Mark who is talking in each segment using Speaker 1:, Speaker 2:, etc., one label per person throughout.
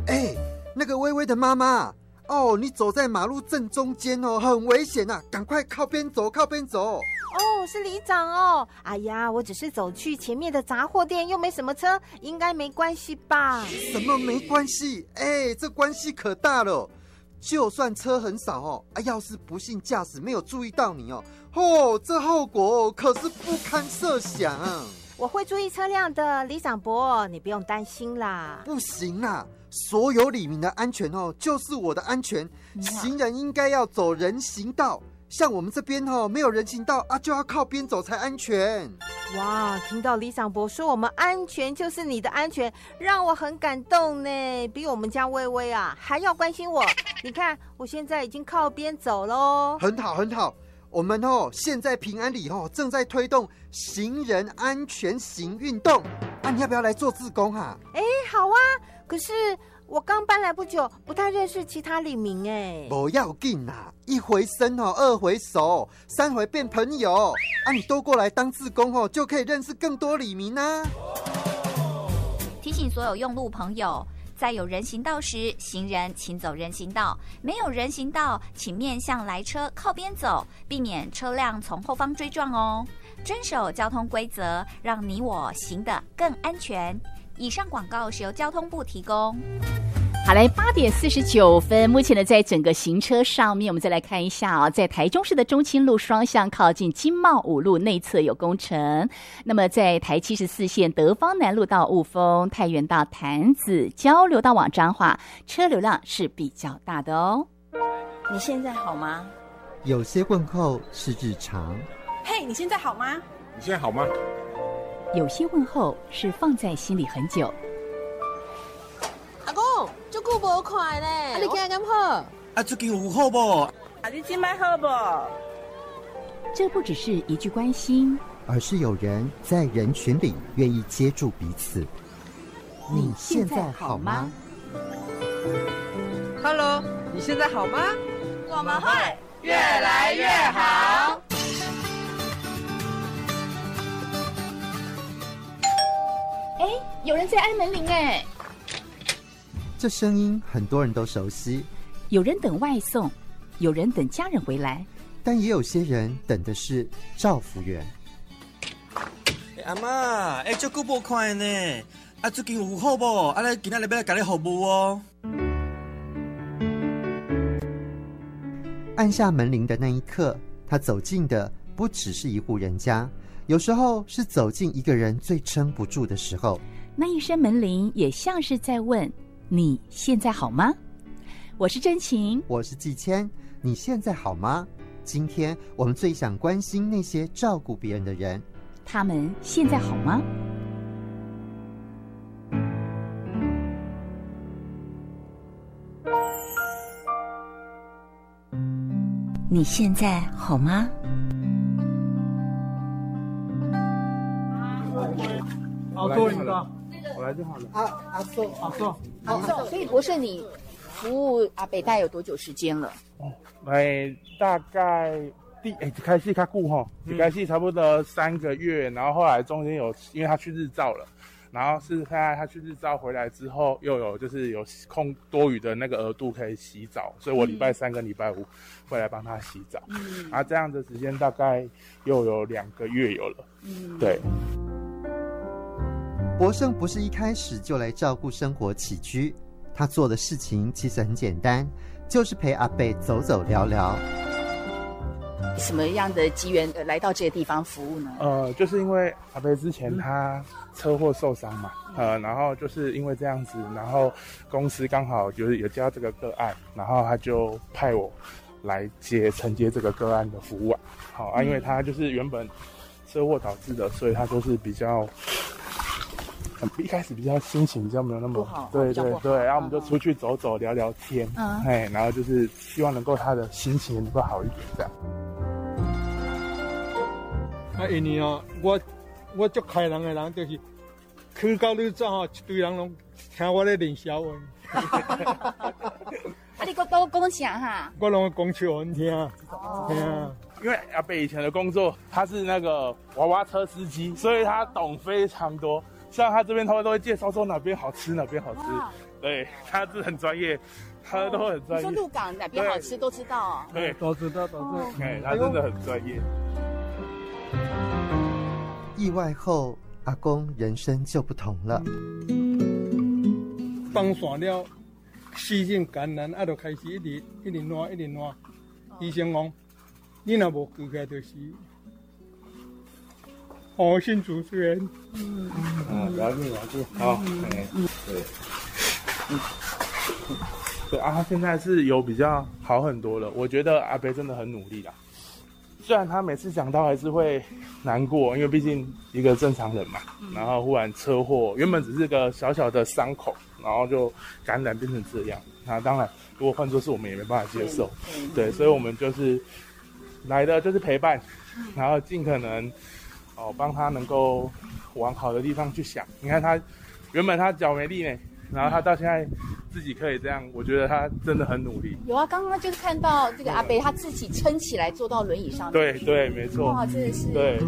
Speaker 1: 那个微微的妈妈哦，你走在马路正中间哦，很危险啊，赶快靠边走，靠边走。
Speaker 2: 哦，是里长哦。哎呀，我只是走去前面的杂货店，又没什么车，应该没关系吧？
Speaker 1: 什么没关系？这关系可大了。就算车很少哦，要是不幸驾驶没有注意到你哦，这后果可是不堪设想。
Speaker 2: 我会注意车辆的，里长伯，你不用担心啦。
Speaker 1: 不行啦，所有里民的安全就是我的安全。行人应该要走人行道，像我们这边没有人行道就要靠边走才安全。
Speaker 2: 哇，听到里长伯说我们安全就是你的安全，让我很感动呢，比我们家微微还要关心我。你看，我现在已经靠边走咯。
Speaker 1: 很好很好，我们现在平安里正在推动行人安全行运动你要不要来做志工
Speaker 2: 好啊，可是我刚搬来不久，不太认识其他里民
Speaker 1: 不要紧啦，一回生二回熟，三回变朋友你都过来当志工就可以认识更多里民
Speaker 3: 提醒所有用路朋友，在有人行道时，行人请走人行道；没有人行道，请面向来车靠边走，避免车辆从后方追撞哦。遵守交通规则，让你我行得更安全。以上广告是由交通部提供。
Speaker 4: 好嘞，8:49，目前呢，在整个行车上面，我们再来看一下在台中市的中清路双向靠近金茂五路内侧有工程。那么在台74线德芳南路到雾峰、太原到潭子交流道往彰化，车流量是比较大的哦。
Speaker 5: 你现在好吗？
Speaker 1: 有些问候是日常。
Speaker 5: 嘿，你现在好吗？
Speaker 6: 你现在好吗？
Speaker 4: 有些问候是放在心里很久。
Speaker 7: 阿公，足久无看咧，你今日敢好？
Speaker 8: 最近有好不？
Speaker 5: 你今摆好不？
Speaker 4: 这不只是一句关心，
Speaker 1: 而是有人在人群里愿意接住彼此。你现在好吗
Speaker 7: ？Hello， 你现在好吗？
Speaker 5: 我们会越来越好。
Speaker 4: 有人在按门铃
Speaker 1: 这声音很多人都熟悉。
Speaker 4: 有人等外送，有人等家人回来，
Speaker 1: 但也有些人等的是照服员。
Speaker 8: 阿嬷，足久无看呢，最近有好不？你今仔日要来甲你服务哦。
Speaker 1: 按下门铃的那一刻，他走进的不只是一户人家，有时候是走进一个人最撑不住的时候。
Speaker 4: 那一声门铃也像是在问你现在好吗？我是真情，
Speaker 1: 我是季谦，你现在好吗？今天我们最想关心那些照顾别人的人，
Speaker 4: 他们现在好吗？
Speaker 3: 你现在好吗？
Speaker 6: 我来就好了。
Speaker 1: 阿寿，
Speaker 4: 所以博士，你服务阿北大概有多久时间了？
Speaker 6: 大概开始较久吼，一开始差不多3个月，然后后来中间有因为他去日照了，然后是他去日照回来之后，又有就是有空多余的那个额度可以洗澡，所以我礼拜3跟礼拜5会来帮他洗澡，然后这样的时间大概又有2个月有了，对。
Speaker 1: 博胜不是一开始就来照顾生活起居，他做的事情其实很简单，就是陪阿伯走走聊聊。
Speaker 4: 什么样的机缘来到这个地方服务呢？
Speaker 6: 就是因为阿伯之前他车祸受伤嘛，然后就是因为这样子，然后公司刚好就是有接到这个个案，然后他就派我来承接这个个案的服务因为他就是原本车祸导致的，所以他就是比较。一开始比较心情比较没有那么好，对，然后我们就出去走走聊聊天，然后就是希望能够他的心情能够好一点这样。
Speaker 9: 因为我足开朗的人，就是去到日照一堆人拢听我咧练小文。
Speaker 4: 你讲啥哈？
Speaker 9: 我拢讲笑人听，
Speaker 6: 因为阿伯以前的工作他是那个娃娃车司机，所以他懂非常多。像他这边他都会介绍说哪边好吃哪边好吃， 对，他是很专业，他都很专业。
Speaker 4: 你说鹿港哪边好吃都知道啊？
Speaker 6: 对，
Speaker 9: 都知道。
Speaker 6: 哎，他真的很专业。
Speaker 1: 意外后，阿公人生就不同了。
Speaker 9: 放线了，细菌感染，就开始一直烂。医生讲，你若无救起来，就是新主持人。
Speaker 6: 不要紧，好，对。对啊，他现在是有比较好很多了。我觉得阿伯真的很努力啦。虽然他每次讲到还是会难过，因为毕竟一个正常人嘛，然后忽然车祸，原本只是个小小的伤口，然后就感染变成这样。那当然，如果换作是我们也没办法接受。对，所以我们就是来的就是陪伴，然后尽可能帮他能够往好的地方去想。你看他原本他脚没力呢。然后他到现在自己可以这样，我觉得他真的很努力。
Speaker 4: 有啊，刚刚就是看到这个阿伯他自己撑起来坐到轮椅上。
Speaker 6: 对，没错。
Speaker 4: 哇，真的是。
Speaker 6: 对。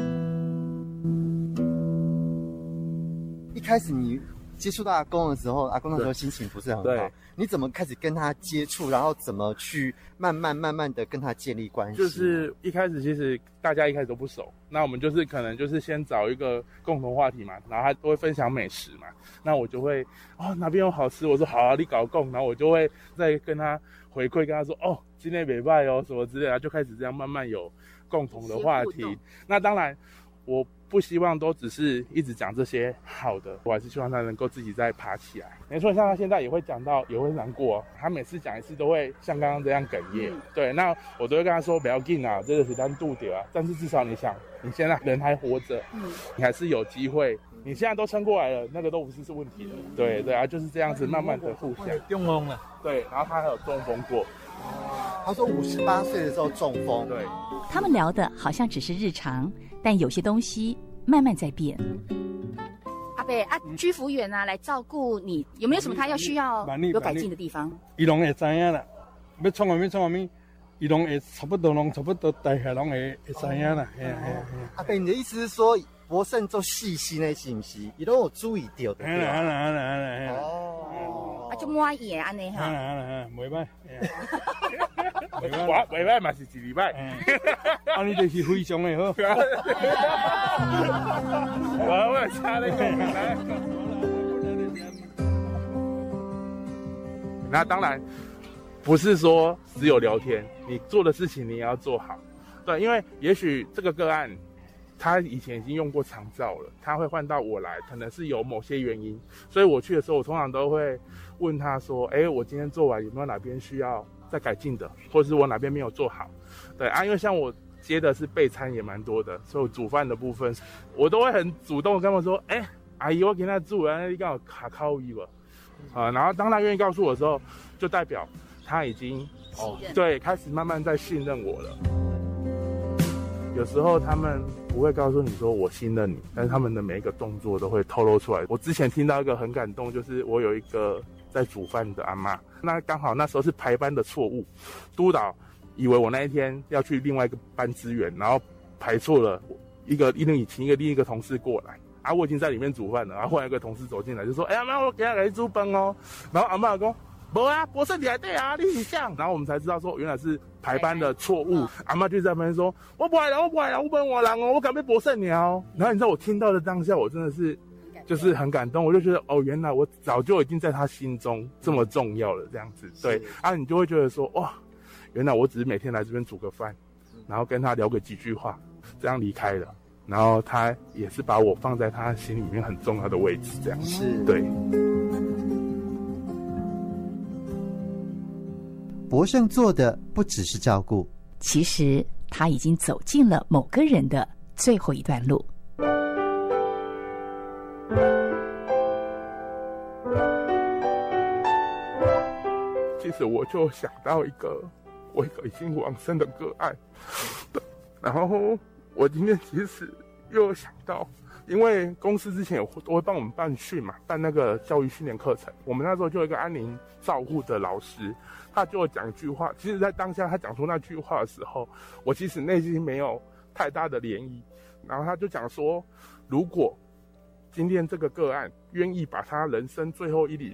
Speaker 1: 一开始你接触到阿公的时候，阿公那时候心情不是很好。
Speaker 6: 对。
Speaker 1: 你怎么开始跟他接触，然后怎么去慢慢的跟他建立关系？
Speaker 6: 就是一开始其实大家一开始都不熟，那我们就是可能就是先找一个共同话题嘛，然后他都会分享美食嘛，那我就会哪边有好吃，我说好啊，你搞共，然后我就会再跟他回馈，跟他说今天没败什么之类的，就开始这样慢慢有共同的话题。那当然我不希望都只是一直讲这些好的，我还是希望他能够自己再爬起来。没错，像他现在也会讲到，也会难过他每次讲一次都会像刚刚这样哽咽。对，那我都会跟他说不要紧啊，这个是单度的啊，但是至少你想，你现在人还活着，你还是有机会。你现在都撑过来了，那个都不是问题了。对啊，就是这样子慢慢的互相。
Speaker 9: 中风了。
Speaker 6: 对，然后他还有中风过。
Speaker 1: 他说58岁的时候中风。
Speaker 6: 对。
Speaker 4: 他们聊的好像只是日常，但有些东西慢慢在变。阿伯居服员来照顾你，有没有什么他需要有改进的地方？
Speaker 9: 伊拢会知影啦，要创啥物，伊拢会差不多大概拢会知影啦。
Speaker 1: 阿伯，你的意思是说博胜做细心的是不是？伊都有注意到的。
Speaker 4: 就满意的安尼哈。
Speaker 9: 袂歹。
Speaker 6: 袂歹嘛是一礼拜。
Speaker 9: 安尼就是非常的好。
Speaker 6: 我差那个。那当然不是说只有聊天，你做的事情你也要做好。对，因为也许这个个案他以前已经用过长照了，他会换到我来，可能是有某些原因，所以我去的时候，我通常都会问他说：“我今天做完有没有哪边需要再改进的，或者是我哪边没有做好？”对啊，因为像我接的是备餐也蛮多的，所以煮饭的部分，我都会很主动跟我说：“阿姨，我给他煮啊，你刚好卡靠伊吧。”然后当他愿意告诉我的时候，就代表他已经对开始慢慢在信任我了。有时候他们不会告诉你说我信任你，但是他们的每一个动作都会透露出来。我之前听到一个很感动，就是我有一个在煮饭的阿嬷，那刚好那时候是排班的错误，督导以为我那一天要去另外一个班支援，然后排错了，另一个同事过来。我已经在里面煮饭了，然后忽然有个同事走进来就说：“阿嬷，我给他来煮饭哦。”然后阿嬷说：“没啊，博士你还对啊，你很像。”然后我们才知道说原来是排班的错误。阿嬷就在那边说：“我不来了，我不问我人哦，我敢被博士鸟。”然后你知道我听到的当下，我真的是就是很感动，我就觉得原来我早就已经在他心中这么重要了，这样子。对你就会觉得说哇，原来我只是每天来这边煮个饭，然后跟他聊个几句话，这样离开了。然后他也是把我放在他心里面很重要的位置，这样
Speaker 1: 是
Speaker 6: 对。
Speaker 1: 博胜做的不只是照顾，
Speaker 4: 其实他已经走进了某个人的最后一段路。
Speaker 6: 其实我就想到一个已经往生的个案，然后我今天其实又有想到，因为公司之前都会帮我们办训嘛，办那个教育训练课程。我们那时候就有一个安宁照护的老师，他就讲一句话。其实，在当下他讲出那句话的时候，我其实内心没有太大的涟漪。然后他就讲说，如果今天这个个案愿意把他人生最后一里